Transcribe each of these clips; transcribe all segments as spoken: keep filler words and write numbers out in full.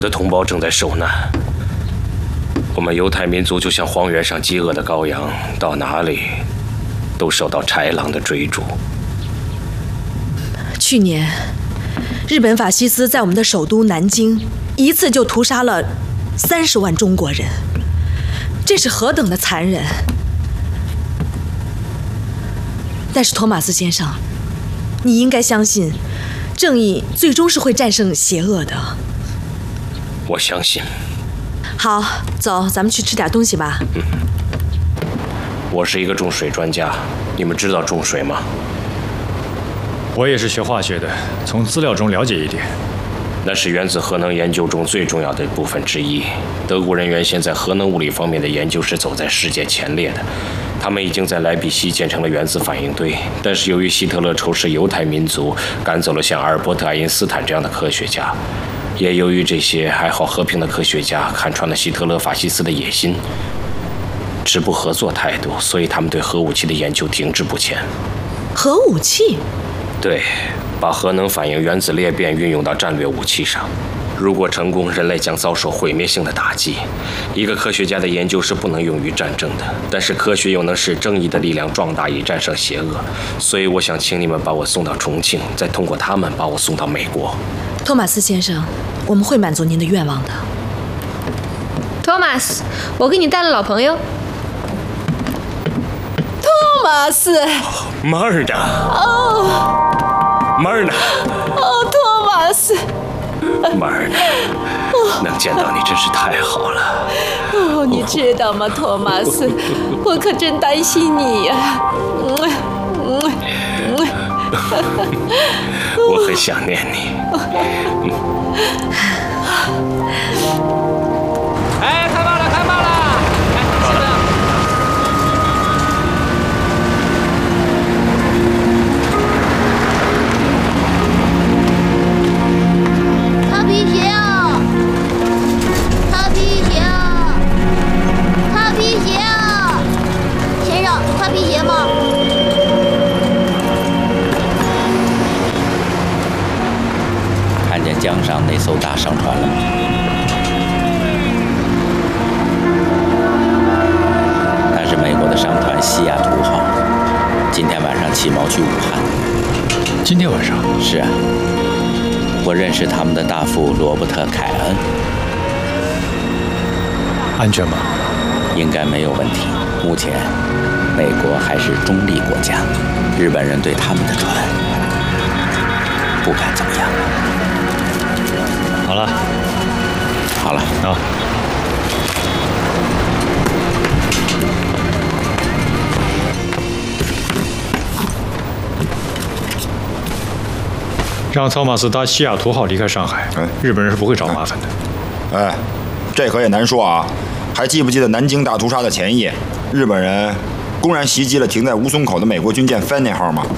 的同胞正在受难。我们犹太民族就像荒原上饥饿的羔羊，到哪里都受到豺狼的追逐。 去年，日本法西斯在我们的首都南京一次就屠杀了三十万中国人，这是何等的残忍！但是托马斯先生，你应该相信，正义最终是会战胜邪恶的。 我相信。 好，走，咱们去吃点东西吧。 嗯。我是一个种水专家，你们知道种水吗？ 我也是学化学的，从资料中了解一点。 那是原子核能研究中最重要的部分之一。德国人原先在核能物理方面的研究是走在世界前列的。他们已经在莱比锡建成了原子反应堆，但是由于希特勒仇视犹太民族，赶走了像阿尔伯特·爱因斯坦这样的科学家。也由于这些爱好和平的科学家看穿了希特勒法西斯的野心，持不合作态度，所以他们对核武器的研究停滞不前。 核武器？ 对，把核能反应原子裂变运用到战略武器上。如果成功，人类将遭受毁灭性的打击。一个科学家的研究是不能用于战争的，但是科学又能使正义的力量壮大，以战胜邪恶。所以我想请你们把我送到重庆，再通过他们把我送到美国。 托马斯先生，我们会满足您的愿望的。 托马斯，我给你带了老朋友。 托马斯。 马尔达。 哦。 马尔达。 哦，托马斯。 马尔达，能见到你真是太好了。 哦，你知道吗，托马斯，我可真担心你呀。 我很想念你。 哎，开爆了，开爆了！哎，是的。 擦皮鞋啊！擦皮鞋啊！擦皮鞋啊！先生，擦皮鞋吗？ 看见江上那艘大商船了吗？那是美国的商船西雅图号，今天晚上起锚去武汉。 今天晚上？ 是啊，我认识他们的大副罗伯特·凯恩。 安全吗？ 应该没有问题。目前，美国还是中立国家，日本人对他们的船不敢怎么样。 好了， 好了啊！让托马斯搭西雅图号离开上海， 嗯、 日本人是不会找麻烦的。 哎，这可也难说啊！还记不记得南京大屠杀的前夜，日本人公然袭击了停在吴淞口的美国军舰 Fanny 号吗？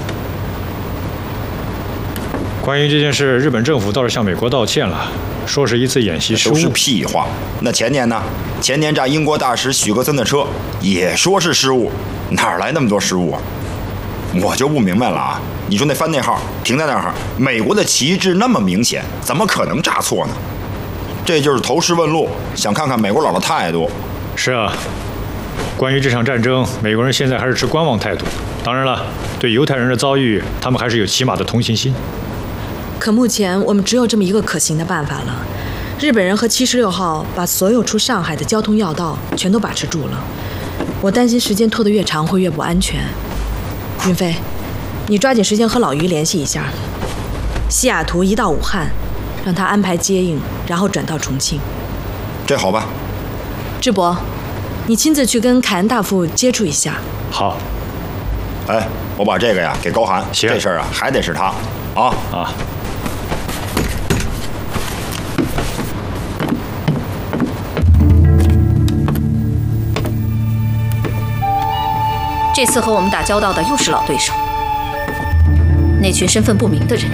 关于这件事，日本政府倒是向美国道歉了，说是一次演习失误。 都是屁话。那前年呢？前年炸英国大使许格森的车，也说是失误，哪来那么多失误啊？我就不明白了啊！你说那Fanny号停在那儿，美国的旗帜那么明显，怎么可能炸错呢？这就是投石问路，想看看美国佬的态度。 是啊，关于这场战争，美国人现在还是持观望态度。当然了，对犹太人的遭遇，他们还是有起码的同情心。 可目前我们只有这么一个可行的办法了。日本人和七十六号把所有出上海的交通要道全都把持住了。我担心时间拖得越长会越不安全。云飞，你抓紧时间和老于联系一下。西雅图一到武汉，让他安排接应，然后转到重庆。 这好办。 智博，你亲自去跟凯恩大副接触一下。 好。 哎，我把这个呀给高寒。 行。 这事儿啊还得是他。啊啊。 这次和我们打交道的又是老对手，那群身份不明的人。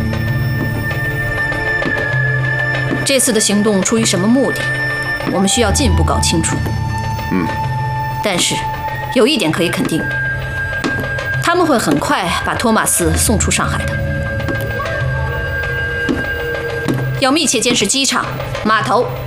这次的行动出于什么目的，我们需要进一步搞清楚。 嗯。 但是，有一点可以肯定，他们会很快把托马斯送出上海的。要密切监视机场、码头